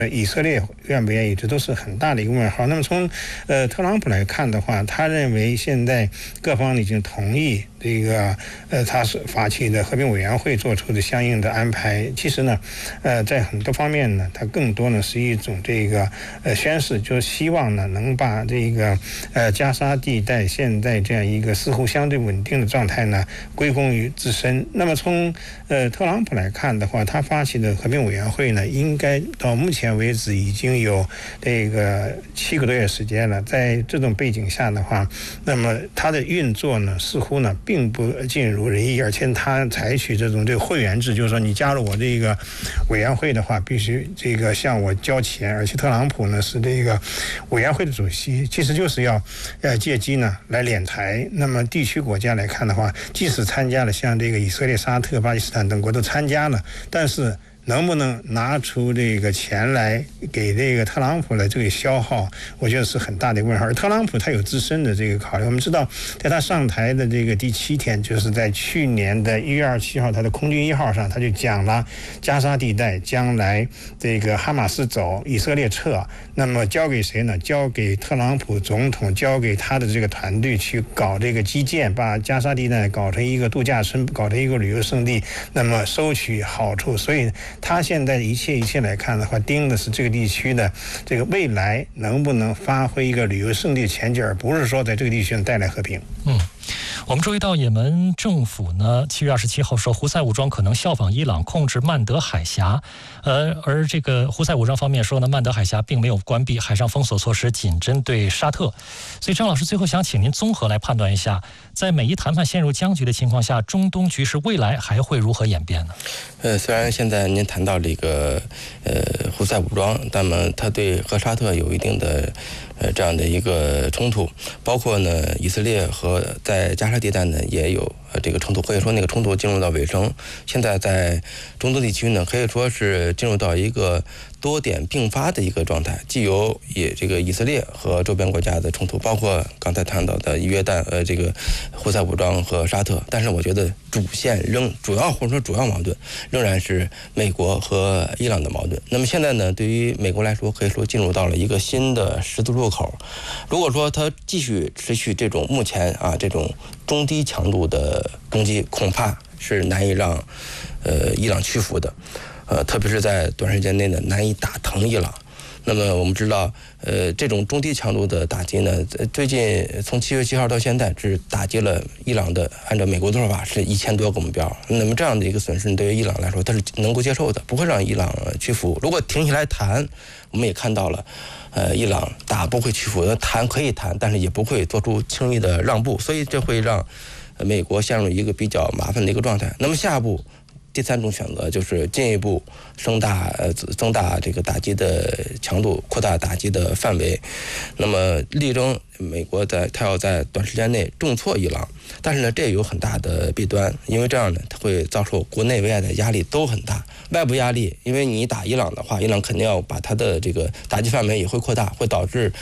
以色列愿不愿意，这都是很大的一个问号。那么从特朗普来看的话，他认为现在各方已经同意这个他是发起的和平委员会做出的相应的安排。其实呢，在很多方面呢，他更多呢是一种这个宣示，就是希望呢能把这个加沙地带现在这样一个似乎相对稳定的状态呢归功于自身。那么从特朗普来看的话，他发起的和平委员会呢，应该到目前为止已经有这个7个多月时间了。在这种背景下的话，那么它的运作呢，似乎呢并不尽如人意，而且它采取这个会员制，就是说你加入我这个委员会的话，必须这个向我交钱。而且特朗普呢是这个委员会的主席，其实就是要借机呢来敛财。那么地区国家来看的话，即使参加了，像这个以色列、沙特、巴基斯坦等国都参加了，但是能不能拿出这个钱来给这个特朗普的这个消耗，我觉得是很大的问号。而特朗普他有自身的这个考虑，我们知道，在他上台的这个第7天，就是在去年的1月27号，他的空军1号上，他就讲了加沙地带将来这个哈马斯走，以色列撤，那么交给谁呢？交给特朗普总统，交给他的这个团队去搞这个基建，把加沙地带搞成一个度假村，搞成一个旅游胜地，那么收取好处。所以他现在一切来看的话，盯的是这个地区的这个未来能不能发挥一个旅游胜地前景，而不是说在这个地区带来和平。 我们注意到也门政府呢7月27号说，胡塞武装可能效仿伊朗控制曼德海峡，而这个胡塞武装方面说呢，曼德海峡并没有关闭，海上封锁措施仅针对沙特。所以张老师最后想请您综合来判断一下，在美伊谈判陷入僵局的情况下，中东局势未来还会如何演变呢？ 虽然现在您谈到这个胡塞武装，那么它对和沙特有一定的这样的一个冲突，包括呢以色列和在加沙地带呢也有这个冲突，可以说那个冲突进入到尾声。现在在中东地区呢，可以说是进入到一个多点并发的一个状态，既有这个以色列和周边国家的冲突，包括刚才谈到的约旦这个胡塞武装和沙特，但是我觉得主要矛盾仍然是美国和伊朗的矛盾。那么现在呢，对于美国来说，可以说进入到了一个新的十字路口。如果说它继续持续这种目前这种中低强度的攻击，恐怕是难以让伊朗屈服的，特别是在短时间内呢难以打疼伊朗。那么我们知道，这种中低强度的打击呢，最近从7月7号到现在，只打击了伊朗的，按照美国的说法是1000多个目标。那么这样的一个损失，对于伊朗来说，它是能够接受的，不会让伊朗屈服。如果停下来谈，我们也看到了，伊朗打不会屈服，谈可以谈，但是也不会做出轻易的让步，所以这会让美国陷入一个比较麻烦的一个状态。那么下一步，第3种选择就是进一步增大这个打击的强度，扩大打击的范围。那么力争美国他要在短时间内重挫伊朗，但是呢，这也有很大的弊端，因为这样呢，它会遭受国内外的压力都很大。外部压力，因为你打伊朗的话，伊朗肯定要把它的这个打击范围也会扩大，会导致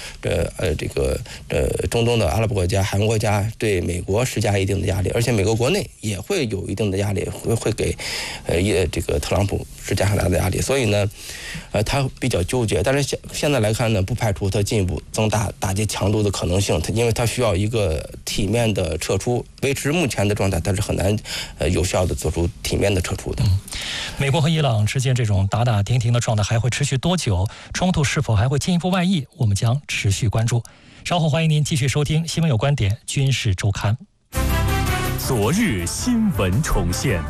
中东的阿拉伯国家、海湾国家对美国施加一定的压力，而且美国国内也会有一定的压力，会给这个特朗普施加很大的压力。所以呢，他比较纠结。但是现在来看呢，不排除他进一步增大打击强度的可能性，因为他需要一个体面的撤出，维持目前的状态，他是很难有效的做出体面的撤出的。 美国和伊朗之间这种打打停停的状态还会持续多久？冲突是否还会进一步外溢？我们将持续关注。稍后欢迎您继续收听《新闻有观点·军事周刊》。 昨日新闻重现。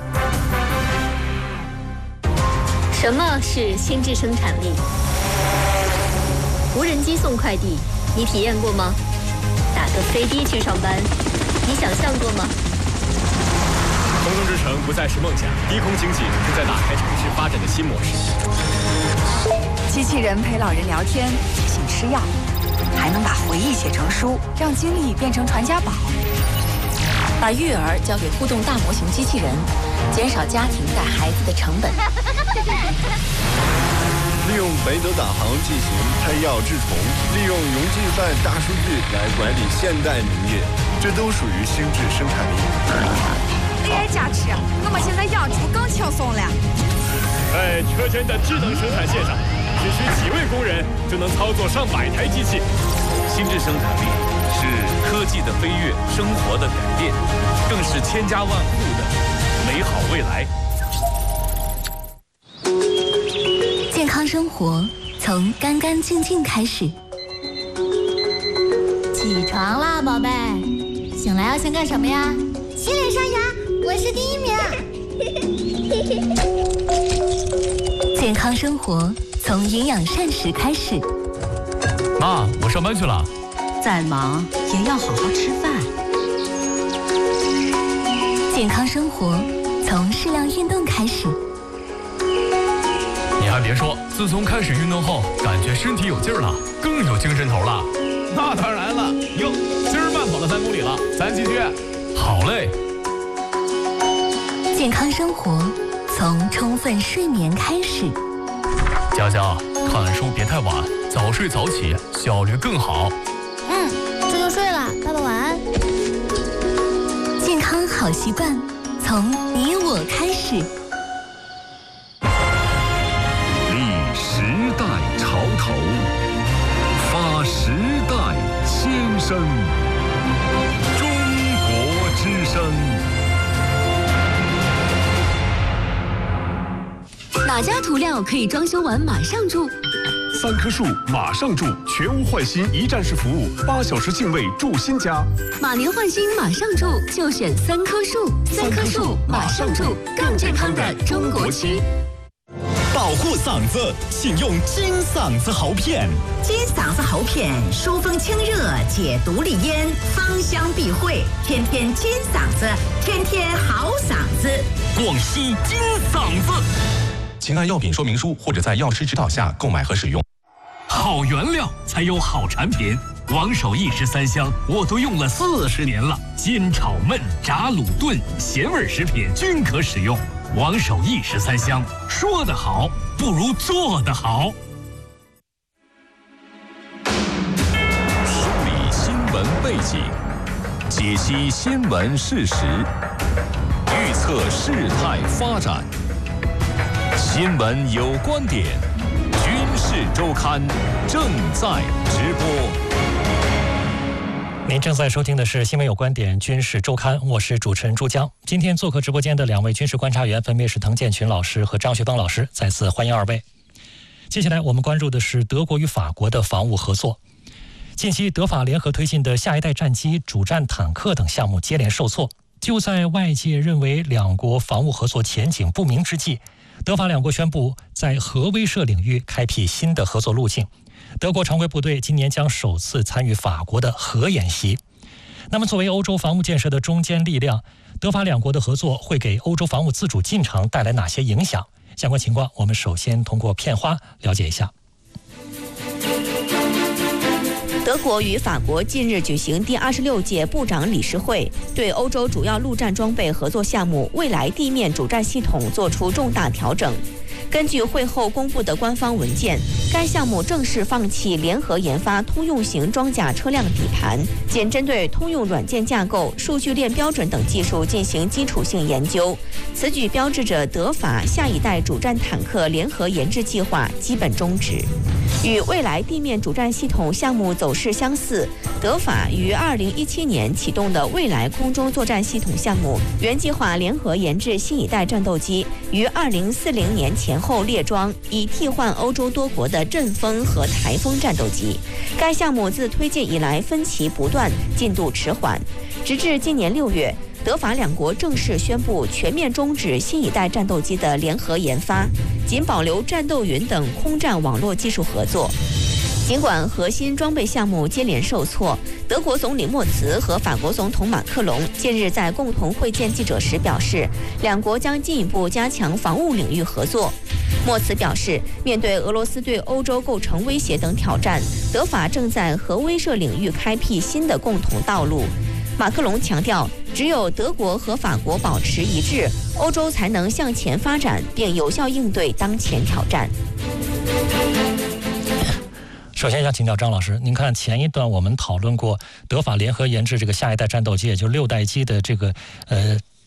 什么是心智生产力？无人机送快递，你体验过吗？打个飞的去上班，你想象过吗？ 空中之城不再是梦想，低空经济正在打开城市发展的新模式。 机器人陪老人聊天，提醒吃药，还能把回忆写成书，让经历变成传家宝。 把育儿交给互动大模型机器人，减少家庭带孩子的成本。 利用北斗导航进行拆药治虫，利用云计算大数据来管理现代农业，这都属于心智生产力。 AI 加持，我们现在养猪更轻松了。 在车间的智能生产线上， 只需几位工人就能操作上百台机器。 心智生产力是科技的飞跃，生活的改变，更是千家万户的美好未来。 健康生活从干干净净开始。 起床啦，宝贝！醒来要先干什么呀？ 洗脸刷牙，我是第1名。 健康生活从营养膳食开始。 妈，我上班去了。 再忙也要好好吃饭。 健康生活从适量运动开始。 你还别说，自从开始运动后，感觉身体有劲儿了，更有精神头了。 那当然了，哟，今儿慢跑了3公里了，咱继续。 好嘞。 健康生活从充分睡眠开始。 佳佳，看书别太晚，早睡早起，效率更好。 这就睡了，爸爸晚安。 健康好习惯从你我开始。 立时代潮头，发时代先声。中国之声。 哪家涂料可以装修完马上住 ？3棵树马上住，全屋换新一站式服务，8小时净位住新家。 马年换新马上住，就选3棵树。3棵树马上住，更健康的中国区。 保护嗓子，请用金嗓子喉片。 金嗓子喉片疏风清热，解毒利咽，芳香避秽，天天金嗓子，天天好嗓子。 广西金嗓子。请按药品说明书或者在药师指导下购买和使用。 好原料才有好产品，王守义13香我都用了40年了，煎炒焖炸卤炖咸味食品均可使用。王守义13香，说得好不如做得好。 梳理新闻背景，解析新闻事实，预测事态发展。新闻有观点，军事周刊正在直播。 您正在收听的是《新闻有观点·军事周刊》，我是主持人朱江。今天做客直播间的2位军事观察员分别是滕建群老师和张学刚老师，再次欢迎2位。接下来我们关注的是德国与法国的防务合作。近期德法联合推进的下一代战机、主战坦克等项目接连受挫，就在外界认为两国防务合作前景不明之际，德法两国宣布在核威慑领域开辟新的合作路径。德国常规部队今年将首次参与法国的核演习。那么作为欧洲防务建设的中坚力量，德法两国的合作会给欧洲防务自主进程带来哪些影响？相关情况我们首先通过片花了解一下。 德国与法国近日举行第26届部长理事会，对欧洲主要陆战装备合作项目未来地面主战系统作出重大调整。根据会后公布的官方文件，该项目正式放弃联合研发通用型装甲车辆底盘，仅针对通用软件架构、数据链标准等技术进行基础性研究。此举标志着德法下一代主战坦克联合研制计划基本终止。与未来地面主战系统项目走势相似，德法于2017年启动的未来空中作战系统项目，原计划联合研制新一代战斗机，于2040年前后列装，以替换欧洲多国的阵风和台风战斗机。该项目自推进以来分歧不断，进度迟缓，直至今年6月，德法两国正式宣布全面终止新一代战斗机的联合研发，仅保留战斗云等空战网络技术合作。尽管核心装备项目接连受挫，德国总理默茨和法国总统马克龙近日在共同会见记者时表示，两国将进一步加强防务领域合作。默茨表示，面对俄罗斯对欧洲构成威胁等挑战，德法正在核威慑领域开辟新的共同道路。马克龙强调，只有德国和法国保持一致，欧洲才能向前发展，并有效应对当前挑战。 首先想请教张老师，您看前一段我们讨论过德法联合研制这个下一代战斗机，也就是6代机的这个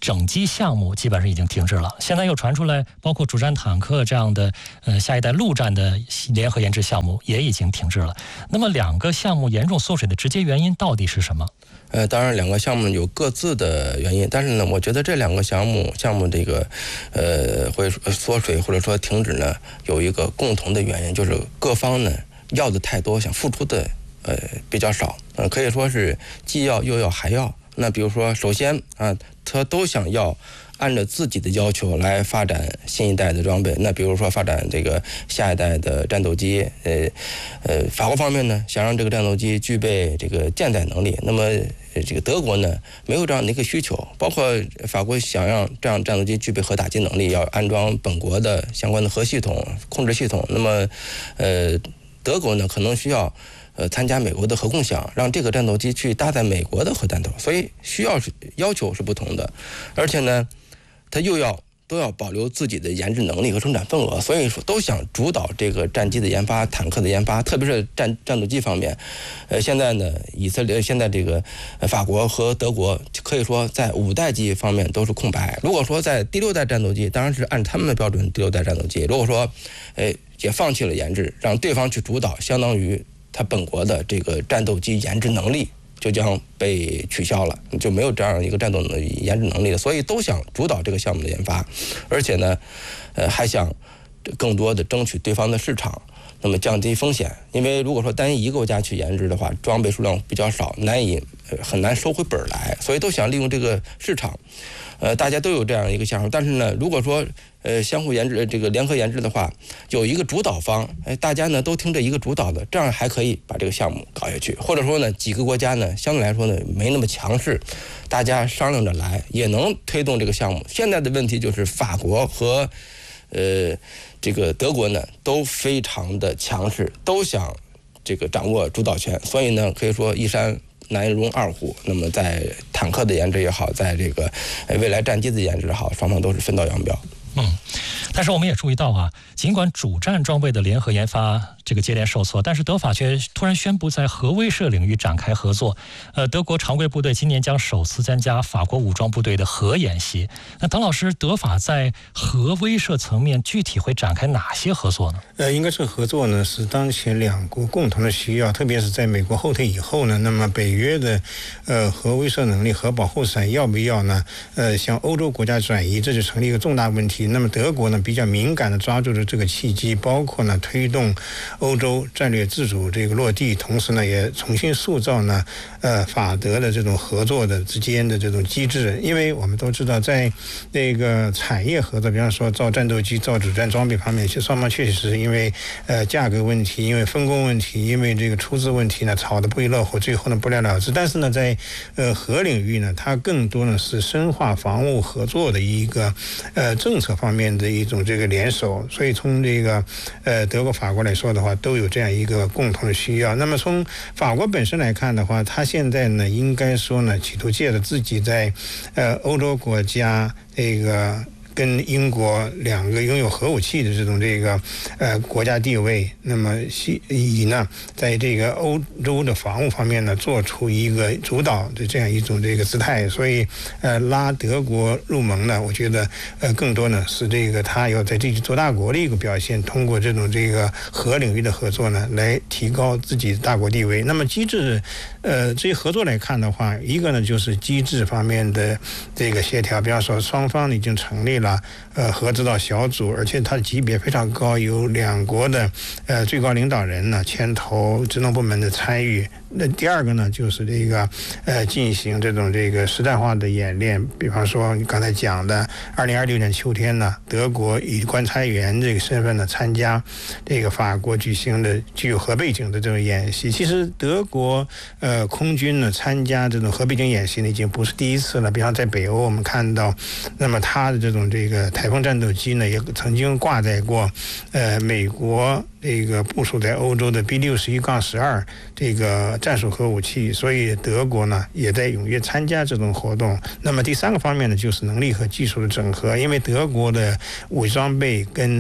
整机项目基本上已经停滞了。现在又传出来，包括主战坦克这样的下一代陆战的联合研制项目也已经停滞了。那么两个项目严重缩水的直接原因到底是什么？ 当然两个项目有各自的原因，但是呢，我觉得这两个项目这个会缩水或者说停止呢，有一个共同的原因，就是各方呢要的太多，想付出的比较少，可以说是既要又要还要。那比如说，首先他都想要按照自己的要求来发展新一代的装备。那比如说发展这个下一代的战斗机，法国方面呢想让这个战斗机具备这个舰载能力，那么这个德国呢没有这样的一个需求，包括法国想让这样战斗机具备核打击能力，要安装本国的相关的核系统、控制系统。那么德国呢可能需要参加美国的核共享，让这个战斗机去搭载美国的核弹头，所以要求是不同的，而且呢，它都要保留自己的研制能力和生产份额，所以说都想主导这个战机的研发、坦克的研发，特别是战斗机方面。现在呢，现在这个法国和德国可以说在5代机方面都是空白。如果说在第6代战斗机，当然是按他们的标准第6代战斗机，如果说也放弃了研制，让对方去主导，相当于他本国的这个战斗机研制能力就将被取消了，就没有这样一个战斗研制能力了。所以都想主导这个项目的研发，而且呢，还想更多的争取对方的市场，那么降低风险。因为如果说单一个国家去研制的话，装备数量比较少，很难收回本来，所以都想利用这个市场。大家都有这样一个想法，但是呢，如果说相互研制这个联合研制的话，有一个主导方，大家呢都听着一个主导的，这样还可以把这个项目搞下去。或者说呢，几个国家呢相对来说呢没那么强势，大家商量着来也能推动这个项目。现在的问题就是法国和这个德国呢都非常的强势，都想这个掌握主导权，所以呢可以说一山难容二虎。那么在坦克的研制也好，在这个未来战机的研制也好，双方都是分道扬镳。 但是我们也注意到啊，尽管主战装备的联合研发这个接连受挫，但是德法却突然宣布在核威慑领域展开合作。德国常规部队今年将首次参加法国武装部队的核演习。那滕老师，德法在核威慑层面具体会展开哪些合作呢？ 应该是合作呢是当前两国共同的需要，特别是在美国后退以后呢，那么北约的核威慑能力、核保护伞要不要呢？向欧洲国家转移，这就成了一个重大问题。那么德国呢比较敏感的抓住了这个契机，包括呢推动欧洲战略自主这个落地，同时呢也重新塑造呢法德的这种合作的之间的这种机制。因为我们都知道，在那个产业合作，比方说造战斗机、造主战装备方面，其实双方确实是因为价格问题、因为分工问题、因为这个出资问题呢吵得不亦乐乎，最后呢不了了之。但是呢在核领域呢，它更多呢是深化防务合作的一个政策方面的一种这个联手。所以从这个德国、法国来说的话，都有这样一个共同的需要。那么从法国本身来看的话，它现在呢应该说呢企图借着自己在欧洲国家这个跟英国两个拥有核武器的这种这个国家地位，那么以呢在这个欧洲的防务方面呢做出一个主导的这样一种这个姿态，所以拉德国入盟呢，我觉得更多呢是这个他要在这做大国的一个表现，通过这种这个核领域的合作呢来提高自己大国地位。那么机制这些合作来看的话，一个呢就是机制方面的这个协调，比方说双方已经成立了核指导小组，而且它的级别非常高，有两国的最高领导人呢牵头，职能部门的参与。那第二个呢就是这个进行这种这个实战化的演练，比方说你刚才讲的2026年秋天呢，德国以观察员这个身份呢参加这个法国举行的具有核背景的这种演习。其实德国空军呢参加这种核背景演习呢已经不是第一次了，比方在北欧我们看到，那么它的这种这个台风战斗机呢也曾经挂载过美国这个部署在欧洲的 B61-12这个战术核武器，所以德国呢也在踊跃参加这种活动。那么第三个方面呢就是能力和技术的整合，因为德国的武器装备跟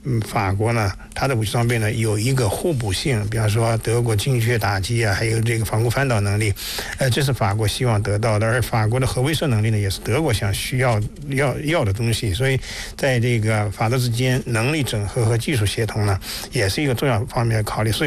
法国呢，它的武器装备呢有一个互补性，比方说德国精确打击啊，还有这个防空翻导能力，这是法国希望得到的，而法国的核威慑能力呢，也是德国需要的东西，所以在这个法德之间能力整合和技术协同呢，也是一个重要方面的考虑。所以